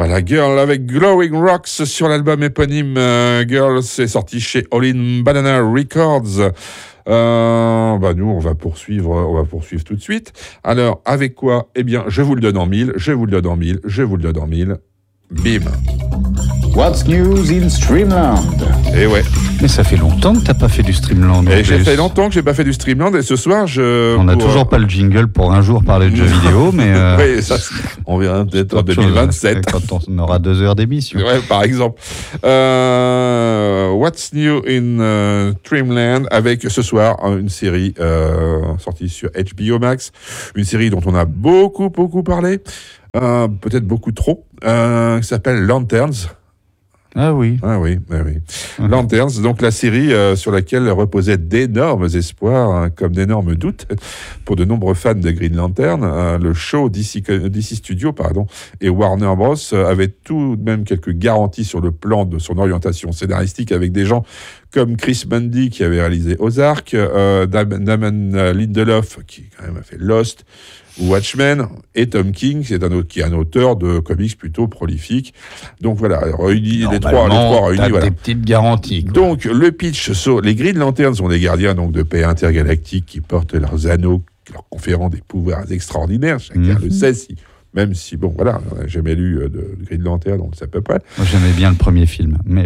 Voilà, Girl avec Glowing Rocks sur l'album éponyme. Girl, c'est sorti chez All In Banana Records. Nous, on va poursuivre tout de suite. Alors, avec quoi? Eh bien, je vous le donne en mille. Bim. What's News in Streamland? Et ouais. Mais ça fait longtemps que t'as pas fait du Streamland. Et j'ai fait longtemps que j'ai pas fait du Streamland et ce soir On n'a toujours pas le jingle pour un jour parler de jeux vidéo, mais oui, ça, on verra peut-être en 2027 quand on aura 2 heures d'émission. Ouais, par exemple. What's New in Streamland avec ce soir une série sortie sur HBO Max, une série dont on a beaucoup parlé, peut-être beaucoup trop, qui s'appelle Lanterns. Ah oui. Lanterns, donc la série sur laquelle reposaient d'énormes espoirs, comme d'énormes doutes pour de nombreux fans de Green Lantern. Le show DC Studios et Warner Bros. Avaient tout de même quelques garanties sur le plan de son orientation scénaristique avec des gens comme Chris Mundy qui avait réalisé Ozark, Damon Lindelof qui quand même a fait Lost, Watchmen, et Tom King, qui est un auteur de comics plutôt prolifique. Donc voilà, réunis les trois réunis. Voilà. Des petites garanties. Quoi. Donc le pitch, les Green Lanterns sont des gardiens donc de paix intergalactiques qui portent leurs anneaux, leur conférant des pouvoirs extraordinaires. Chacun le sait, même si on n'a jamais lu de Green Lantern, on le sait à peu près. Moi, j'aimais bien le premier film, mais.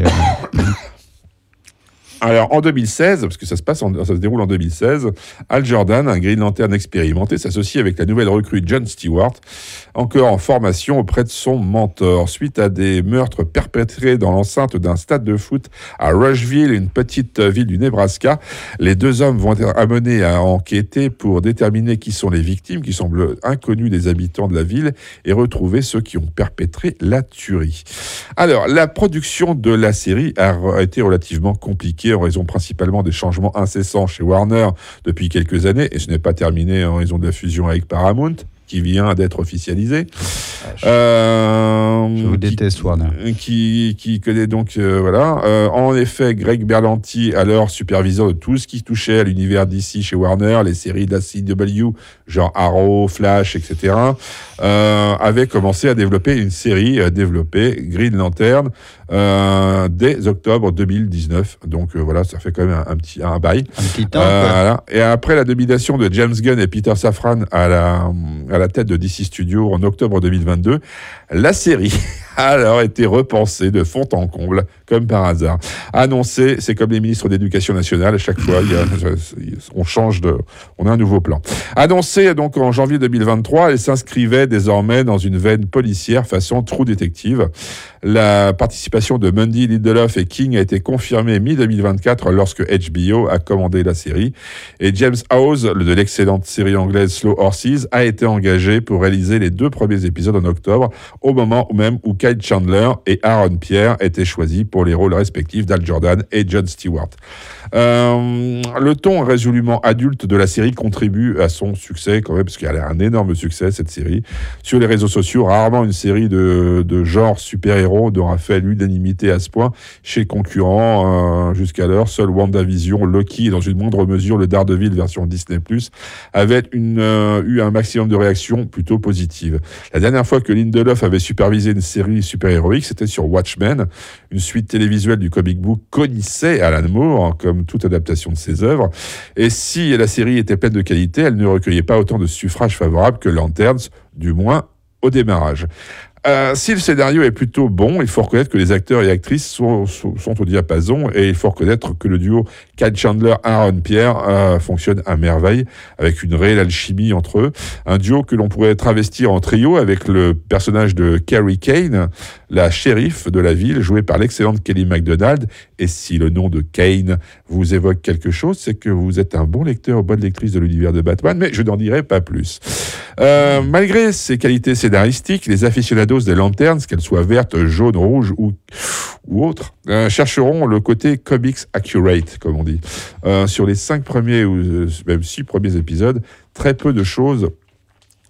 Alors, en 2016, parce que ça se déroule en 2016, Hal Jordan, un Green Lantern expérimenté, s'associe avec la nouvelle recrue John Stewart, encore en formation auprès de son mentor. Suite à des meurtres perpétrés dans l'enceinte d'un stade de foot à Rushville, une petite ville du Nebraska, les deux hommes vont être amenés à enquêter pour déterminer qui sont les victimes, qui semblent inconnues des habitants de la ville, et retrouver ceux qui ont perpétré la tuerie. Alors, la production de la série a été relativement compliquée en raison principalement des changements incessants chez Warner depuis quelques années, et ce n'est pas terminé en raison de la fusion avec Paramount, qui vient d'être officialisée. Je vous déteste, Warner. Qui connaît donc, en effet, Greg Berlanti, alors superviseur de tout ce qui touchait à l'univers DC chez Warner, les séries de la CW, genre Arrow, Flash, etc., avait commencé à développer une série Green Lantern, dès octobre 2019. Donc ça fait quand même un bail. Un petit temps. Voilà. Et après la nomination de James Gunn et Peter Safran à la tête de DC Studios en octobre 2022, la série a alors été repensée de fond en comble, comme par hasard. Annoncé, c'est comme les ministres d'éducation nationale, à chaque fois, on a un nouveau plan. Annoncé donc en janvier 2023, elle s'inscrivait désormais dans une veine policière façon True Detective. La participation de Mundy, Lindelof et King a été confirmée mi-2024 lorsque HBO a commandé la série. Et James Hawes, de l'excellente série anglaise Slow Horses, a été engagé pour réaliser les 2 premiers épisodes en octobre, au moment même où Kyle Chandler et Aaron Pierre étaient choisis pour les rôles respectifs d'Hal Jordan et John Stewart. Le ton résolument adulte de la série contribue à son succès quand même, parce qu'elle a un énorme succès, cette série. Sur les réseaux sociaux, rarement une série de genre super-héros n'aura fait l'unanimité à ce point chez concurrents jusqu'alors. Seul WandaVision, Loki et dans une moindre mesure le Daredevil version Disney+, avait eu un maximum de réactions plutôt positives. La dernière fois que Lindelof avait supervisé une série super-héroïque, c'était sur Watchmen, une suite télévisuelle du comic book qu'honnissait Alan Moore, comme toute adaptation de ses œuvres. Et si la série était pleine de qualité, elle ne recueillait pas autant de suffrages favorables que Lanterns, du moins au démarrage. Si le scénario est plutôt bon, il faut reconnaître que les acteurs et actrices sont au diapason, et il faut reconnaître que le duo Kyle Chandler-Aaron Pierre fonctionne à merveille, avec une réelle alchimie entre eux. Un duo que l'on pourrait travestir en trio avec le personnage de Carrie Kane, la shérif de la ville, jouée par l'excellente Kelly MacDonald. Et si le nom de Kane vous évoque quelque chose, c'est que vous êtes un bon lecteur ou bonne lectrice de l'univers de Batman, mais je n'en dirai pas plus. Malgré ses qualités scénaristiques, les aficionados des Lanterns, qu'elles soient vertes, jaunes, rouges ou autres, chercheront le côté comics accurate, comme on dit. Sur les 5 premiers ou même 6 premiers épisodes, très peu de choses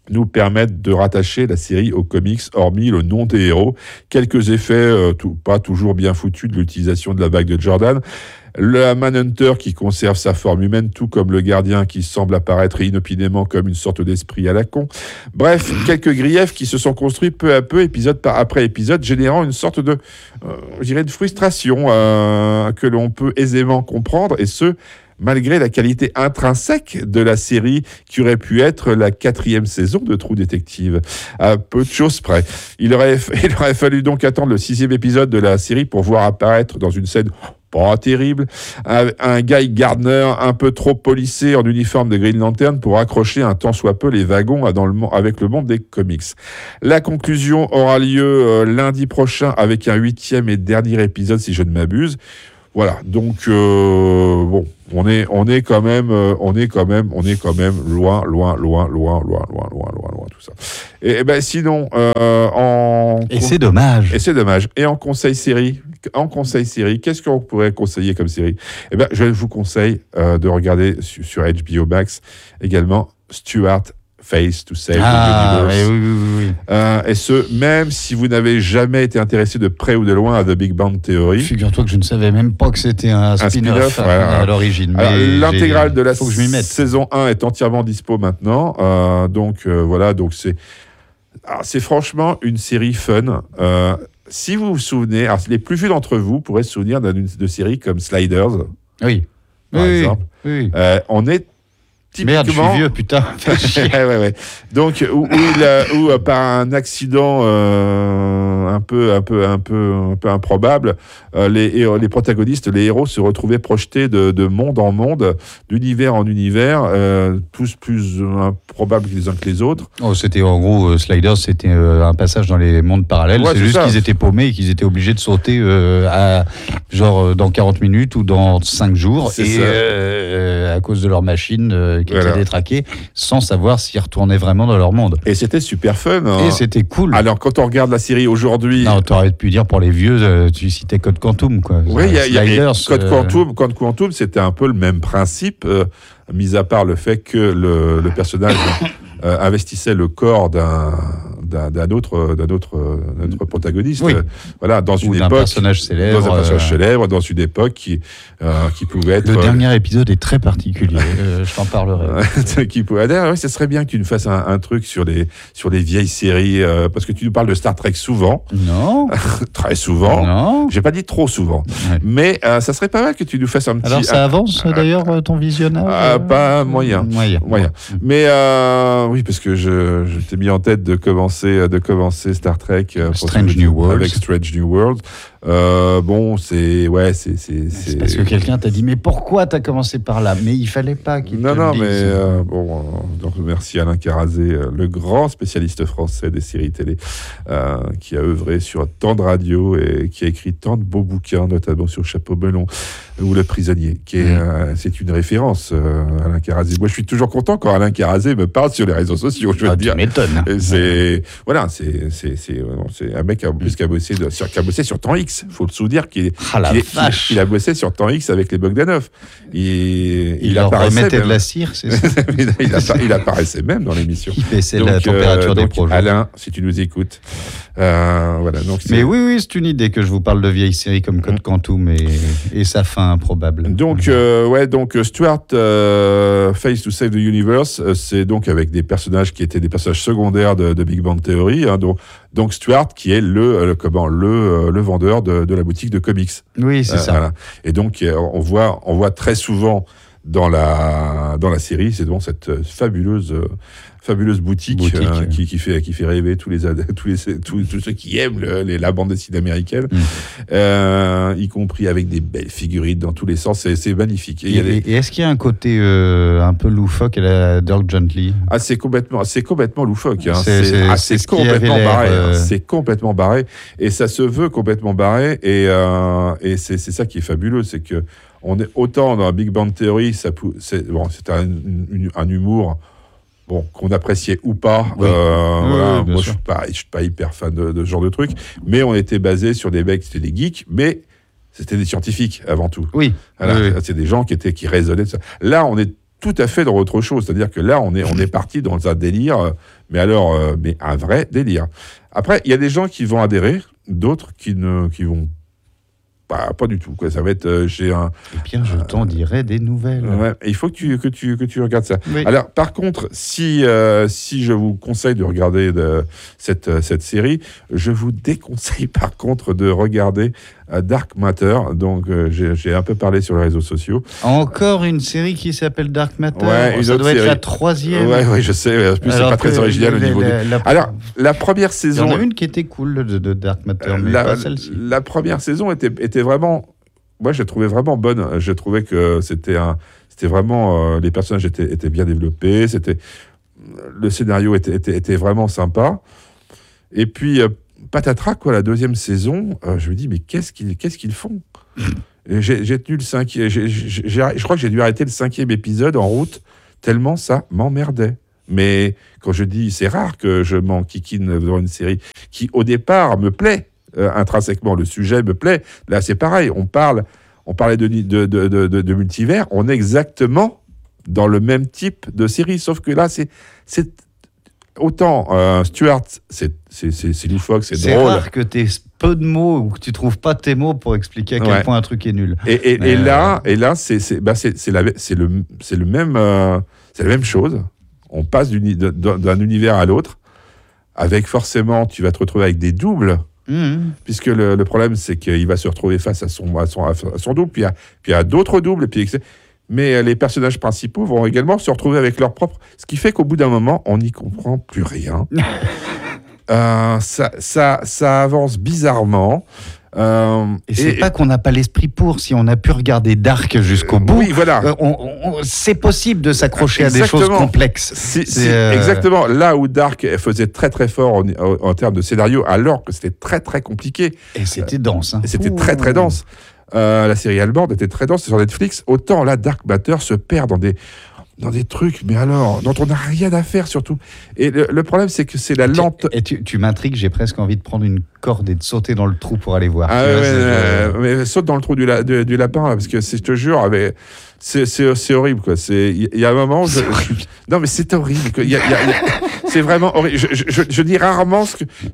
nous permettent de rattacher la série aux comics, hormis le nom des héros. Quelques effets pas toujours bien foutus de l'utilisation de la bague de Jordan. Le Manhunter qui conserve sa forme humaine, tout comme le gardien qui semble apparaître inopinément comme une sorte d'esprit à la con. Bref, quelques griefs qui se sont construits peu à peu, épisode après épisode, générant une sorte de, je dirais, de frustration que l'on peut aisément comprendre, et ce, malgré la qualité intrinsèque de la série qui aurait pu être la 4e saison de True Detective. À peu de choses près. Il aurait fallu donc attendre le 6e épisode de la série pour voir apparaître dans une scène pas terrible un Guy Gardner un peu trop polissé en uniforme de Green Lantern pour accrocher un tant soit peu les wagons avec le monde des comics. La conclusion aura lieu lundi prochain avec un 8e et dernier épisode si je ne m'abuse. Voilà, donc bon, on est quand même loin tout ça. Et ben sinon Et c'est dommage. Et en conseil série, qu'est-ce qu'on pourrait conseiller comme série? Eh ben je vous conseille de regarder sur HBO Max également Stuart Face to Save the Universe. Oui. Et ce, même si vous n'avez jamais été intéressé de près ou de loin à The Big Bang Theory. Figure-toi que je ne savais même pas que c'était un spin-off à l'origine. L'intégrale de la saison 1 est entièrement dispo maintenant. Voilà, donc c'est franchement une série fun. Si vous vous souvenez, alors les plus vieux d'entre vous pourraient se souvenir de séries comme Sliders. Oui. Par exemple. Oui. On est typiquement... Merde, je suis vieux, putain. ouais. Donc, où par un accident un peu improbable, les protagonistes, les héros, se retrouvaient projetés de monde en monde, d'univers en univers, tous plus improbables les uns que les autres. C'était en gros, Sliders, c'était un passage dans les mondes parallèles. Ouais, c'est juste qu'ils étaient paumés et qu'ils étaient obligés de sauter dans 40 minutes ou dans 5 jours. À cause de leur machine qui était détraquée, sans savoir s'ils retournaient vraiment dans leur monde. Et c'était super fun. Et c'était cool. Alors, quand on regarde la série aujourd'hui... Non, t'aurais pu dire pour les vieux, tu citais Code Quantum, quoi. Oui, il y a Code Quantum, c'était un peu le même principe, mis à part le fait que le personnage investissait le corps d'un autre protagoniste, voilà, dans une époque, personnage célèbre, dans une époque qui pouvait être. Le dernier épisode est très particulier. Je t'en parlerai. Ça serait bien que tu nous fasses un truc sur les vieilles séries, parce que tu nous parles de Star Trek souvent. Non. Très souvent. Non. J'ai pas dit trop souvent, mais ça serait pas mal que tu nous fasses un petit. Alors ça avance d'ailleurs ton visionnage. Pas moyen. Mais oui, parce que je t'ai mis en tête de commencer Star Trek Strange New Worlds. Avec Strange New World. C'est parce que quelqu'un t'a dit mais pourquoi t'as commencé par là? Mais il fallait pas qu'il te le dise. Donc merci Alain Carazé, le grand spécialiste français des séries télé, qui a œuvré sur tant de radios et qui a écrit tant de beaux bouquins, notamment sur Chapeau melon ou Le Prisonnier, qui est c'est une référence, Alain Carazé. Moi je suis toujours content quand Alain Carazé me parle sur les réseaux sociaux, je veux dire. Tu m'étonnes. C'est un mec qui a bossé sur Temps X. Il faut le souvenir qu'il a bossé sur Temps X avec les Bogdanov. Il leur remettait de la cire, c'est ça. Il apparaissait même dans l'émission. Il baissait la température des projets. Alain, si tu nous écoutes. Mais oui, c'est une idée que je vous parle de vieilles séries comme Code Quantum et sa fin improbable. Donc Stuart Face to Save the Universe, c'est donc avec des personnages qui étaient des personnages secondaires de Big Bang Theory. Donc Stuart qui est le vendeur de la boutique de comics. Oui, c'est ça. Voilà. Et donc on voit très souvent dans la série, c'est donc cette fabuleuse boutique qui fait rêver tous ceux qui aiment la bande dessinée américaine, y compris avec des belles figurines dans tous les sens. C'est magnifique. Et est-ce qu'il y a un côté un peu loufoque à la Dirk Gently? C'est complètement loufoque. C'est complètement barré. C'est complètement barré. Et ça se veut complètement barré. Et c'est ça qui est fabuleux, c'est que on est autant dans Big Bang Theory, c'est un humour qu'on appréciait ou pas. Moi, je suis pas hyper fan de ce genre de truc, mais on était basé sur des mecs, c'était des geeks, mais c'était des scientifiques avant tout. Oui. Voilà, c'est des gens qui raisonnaient de ça. Là, on est tout à fait dans autre chose. C'est-à-dire que là, on est parti dans un délire, mais un vrai délire. Après, il y a des gens qui vont adhérer, d'autres qui vont pas du tout. Quoi. Ça va être, Eh bien, je t'en dirai des nouvelles. Ouais, il faut que tu regardes ça. Oui. Alors, par contre, si je vous conseille de regarder cette série, je vous déconseille par contre de regarder Dark Matter. Donc, j'ai un peu parlé sur les réseaux sociaux. Encore une série qui s'appelle Dark Matter. Ouais, Ça doit être série. La 3e. Ouais, je sais. En plus, c'est pas très original au niveau Alors, la première Il y saison... en a une qui était cool de Dark Matter, mais pas celle-ci. La première saison était vraiment... Moi, je l'ai trouvée vraiment bonne. Je trouvais que c'était vraiment... les personnages étaient bien développés. Le scénario était vraiment sympa. Et puis, patatras, quoi, la deuxième saison, je me dis, mais qu'est-ce qu'ils font ? Et j'ai tenu le 5e... Je crois que j'ai dû arrêter le 5e épisode en route, tellement ça m'emmerdait. Mais quand je dis, c'est rare que je m'enquiquine devant une série qui, au départ, me plaît intrinsèquement. Le sujet me plaît. Là, c'est pareil. On parlait de multivers. On est exactement dans le même type de série. Sauf que là, c'est autant Stuart, c'est loufoque, c'est drôle. C'est rare que tu aies peu de mots ou que tu trouves pas tes mots pour expliquer à quel point un truc est nul. Et là, c'est la même chose. On passe d'un univers à l'autre, avec forcément, tu vas te retrouver avec des doubles, puisque le problème, c'est qu'il va se retrouver face à son double, puis il y a d'autres doubles, mais les personnages principaux vont également se retrouver avec leur propre... Ce qui fait qu'au bout d'un moment, on n'y comprend plus rien. Ça avance bizarrement. Et c'est pas qu'on n'a pas l'esprit pour. Si on a pu regarder Dark jusqu'au bout, oui, voilà. c'est possible de s'accrocher à des choses complexes. Exactement. Là où Dark faisait très très fort en termes de scénario, alors que c'était très très compliqué. Et c'était dense. C'était très très dense. La série allemande était très dense sur Netflix. Autant là, Dark Matter se perd dans des trucs, mais alors, dont on n'a rien à faire surtout. Et le problème, c'est que c'est la lente... Et tu m'intrigues, j'ai presque envie de prendre une corde et de sauter dans le trou pour aller voir. Mais saute dans le trou du lapin, là, parce que je te jure, c'est horrible, quoi. Il y a un moment où non, mais c'est horrible. C'est vraiment horrible. Je dis rarement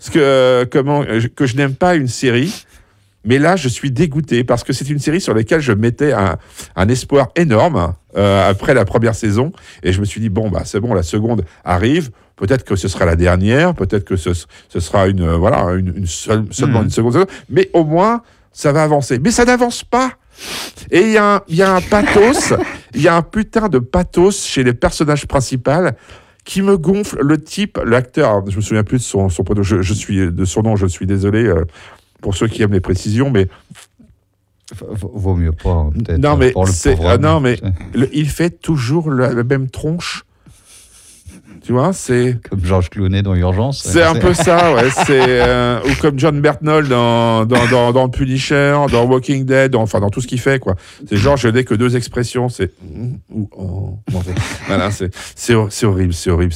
que je n'aime pas une série. Mais là, je suis dégoûté parce que c'est une série sur laquelle je mettais un espoir énorme après la première saison. Et je me suis dit, bon, c'est bon, la seconde arrive. Peut-être que ce sera la dernière. Peut-être que ce sera seulement une seconde saison. Mais au moins, ça va avancer. Mais ça n'avance pas. Et il y a un pathos. Il y a un putain de pathos chez les personnages principaux qui me gonfle. L'acteur, je me souviens plus de son nom, je suis désolé. Pour ceux qui aiment les précisions, mais... Vaut mieux pas, peut-être. Non, mais, pour le pauvre il fait toujours la même tronche. Tu vois, c'est... Comme Georges Clooney dans Urgence. C'est un peu ça, ouais. Ou comme John Bertnold dans Punisher, dans Walking Dead, dans tout ce qu'il fait, quoi. C'est genre, je n'ai que deux expressions, c'est... Voilà, c'est horrible, c'est horrible.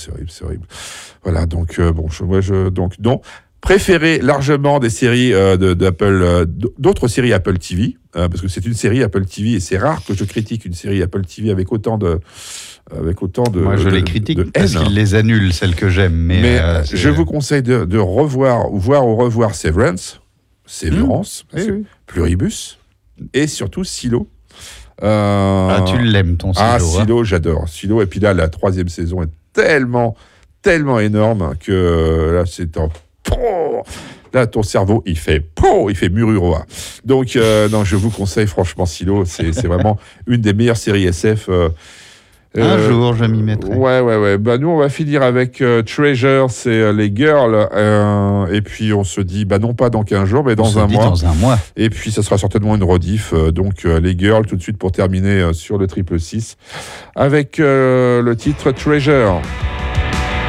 Voilà, donc, non. Préféré largement des séries d'Apple, d'autres séries Apple TV, parce que c'est une série Apple TV et c'est rare que je critique une série Apple TV avec autant de Moi, je les critique parce qu'ils les annulent, celles que j'aime. Mais je vous conseille de revoir Severance, Pluribus et surtout Silo. Tu l'aimes, ton Silo. Silo, j'adore. Silo, et puis là, la 3e saison est tellement que là, c'est un... Là, ton cerveau, il fait Mururoa. Donc, non, je vous conseille franchement Silo. C'est vraiment une des meilleures séries SF. Un jour, je m'y mettrai. Ouais. Nous, on va finir avec Treasure, c'est les girls. Et puis, on se dit, non pas dans 15 jours, mais dans un mois. Et puis, ça sera certainement une rediff. Donc, les girls, tout de suite pour terminer sur le 666 avec le titre Treasure.